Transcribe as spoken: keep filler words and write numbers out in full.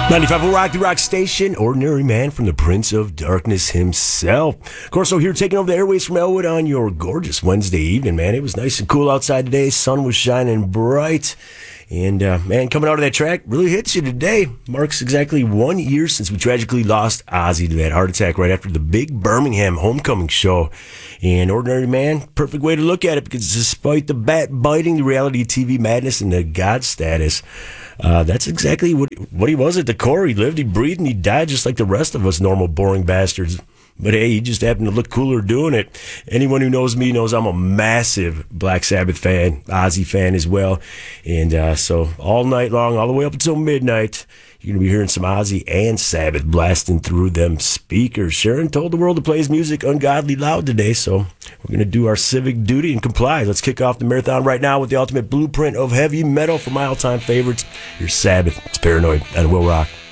ninety-five point Rock, the Rock Station, Ordinary Man from the Prince of Darkness himself. Corso here taking over the airways from Elwood on your gorgeous Wednesday evening, man. It was nice and cool outside today. Sun was shining bright. And, uh, man, coming out of that track really hits you today. Marks exactly one year since we tragically lost Ozzy to that heart attack right after the big Birmingham homecoming show. And Ordinary Man, perfect way to look at it, because despite the bat biting, the reality T V madness, and the God status, uh, that's exactly what, what he was at the core. He lived, he breathed, and he died just like the rest of us normal, boring bastards. But hey, he just happened to look cooler doing it. Anyone who knows me knows I'm a massive Black Sabbath fan, Ozzy fan as well. And uh, so all night long, all the way up until midnight, you're going to be hearing some Ozzy and Sabbath blasting through them speakers. Sharon told the world to play his music ungodly loud today, so we're going to do our civic duty and comply. Let's kick off the marathon right now with the ultimate blueprint of heavy metal for my all-time favorites, your Sabbath. It's Paranoid and Will Rock.